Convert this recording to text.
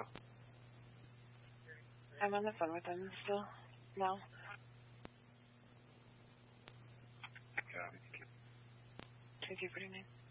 Echo. I'm on the phone with them still. No. Copy. 2249.